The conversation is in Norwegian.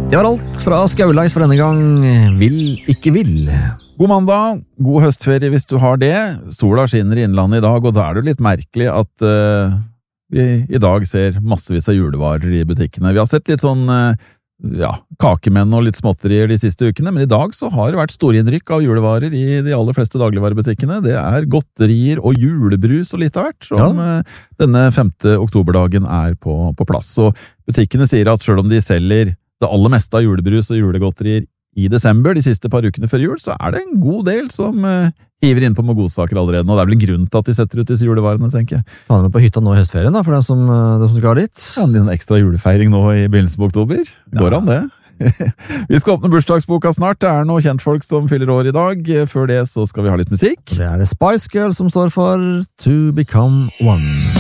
Det var alt fra Skaulais for denne gang. Vil ikke vil. God mandag, god høstferie hvis du har det. Sola skinner i innlandet i dag, og da er det jo litt merkelig at vi i dag ser massevis av julevarer i butikkene. Vi har sett litt sånn kakemenn og litt småtterier de siste ukene, men i dag så har det vært storinnrykk av julevarer i de aller fleste dagligvarebutikkene. Det er godterier og julebrus og litt av hvert, som denne 5. oktoberdagen er på plass. Så butikkene sier at selv om de selger det aller meste av julebrus og julegodterier i desember, de siste par ukene før jul, så er det en god del som hiver inn på med godsaker allerede. Og det er vel en grunn til at de setter ut disse julevarene, tenker jeg. Ta dem med på hytta nå i høstferien da, for dem som skal ha dit. Ja, det blir en ekstra julefeiring nå i begynnelsen på oktober. Går an det? Vi skal åpne bursdagsboka snart. Det er noen kjentfolk som fyller år i dag. Før det så skal vi ha litt musikk. Det er det Spice Girls som står for To Become One.